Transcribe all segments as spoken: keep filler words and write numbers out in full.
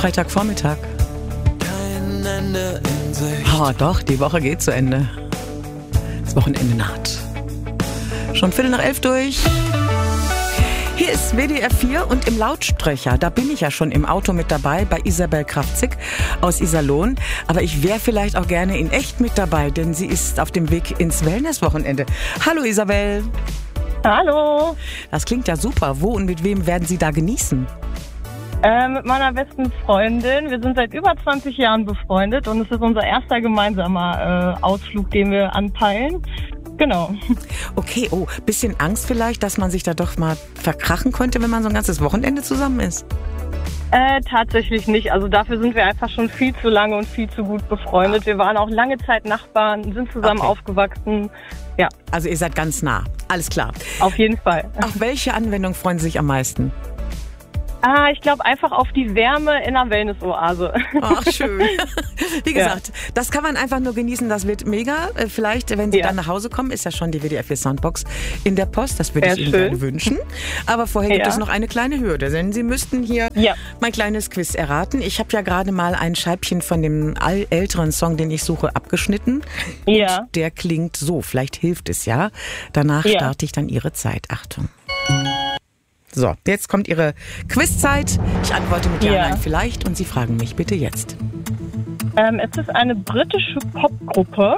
Freitagvormittag. Kein Ende in Sicht. Oh, doch, die Woche geht zu Ende. Das Wochenende naht. Schon Viertel nach elf durch. Hier ist W D R vier und im Lautsprecher, da bin ich ja schon im Auto mit dabei bei Isabel Kraftzig aus Iserlohn. Aber ich wäre vielleicht auch gerne in echt mit dabei, denn sie ist auf dem Weg ins Wellnesswochenende. Hallo Isabel. Hallo. Das klingt ja super. Wo und mit wem werden Sie da genießen? Äh, mit meiner besten Freundin. Wir sind seit über zwanzig Jahren befreundet und es ist unser erster gemeinsamer äh, Ausflug, den wir anpeilen. Genau. Okay, oh, bisschen Angst vielleicht, dass man sich da doch mal verkrachen könnte, wenn man so ein ganzes Wochenende zusammen ist? Äh, tatsächlich nicht. Also dafür sind wir einfach schon viel zu lange und viel zu gut befreundet. Wir waren auch lange Zeit Nachbarn, sind zusammen Okay. aufgewachsen. Ja, Also ihr seid ganz nah, alles klar. auf jeden Fall. Auf welche Anwendung freuen Sie sich am meisten? Ah, ich glaube einfach auf die Wärme in einer Wellness-Oase. Ach, schön. Wie gesagt, ja. Das kann man einfach nur genießen, das wird mega. Äh, Vielleicht, wenn Sie Ja. dann nach Hause kommen, ist ja schon die W D R vier Soundbox in der Post. Das würde Sehr ich Ihnen schön. gerne wünschen. Aber vorher gibt Ja. es noch eine kleine Hürde, denn Sie müssten hier Ja. mein kleines Quiz erraten. Ich habe ja gerade mal ein Scheibchen von dem all- älteren Song, den ich suche, abgeschnitten. Ja. Und der klingt so, vielleicht hilft es ja. Danach Ja. starte ich dann Ihre Zeit. Achtung. So, jetzt kommt Ihre Quizzeit. Ich antworte mit Ja, Ja. Nein, vielleicht und Sie fragen mich bitte jetzt. Ähm, es ist eine britische Popgruppe.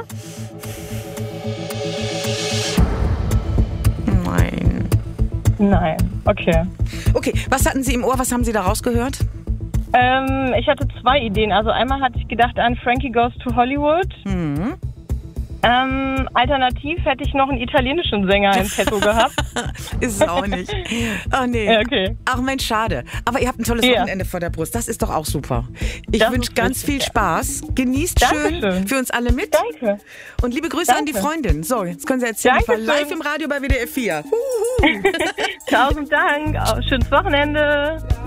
Nein. Nein. Okay. Okay, was hatten Sie im Ohr? Was haben Sie da rausgehört? Ähm, ich hatte zwei Ideen. Also einmal hatte ich gedacht an Frankie Goes to Hollywood. Mhm. Ähm, alternativ hätte ich noch einen italienischen Sänger im Petto gehabt. Ist es auch nicht. Oh nee. Ja, okay. Ach Mensch, schade. Aber ihr habt ein tolles Ja. Wochenende vor der Brust. Das ist doch auch super. Ich Das wünsche ist ganz richtig, viel ja. Spaß. Genießt schön Dankeschön. für uns alle mit. Danke. Und liebe Grüße Danke. an die Freundin. So, jetzt können Sie erzählen, ich war Dankeschön. live im Radio bei W D R vier. Huhu. Tausend Dank. Schönes Wochenende.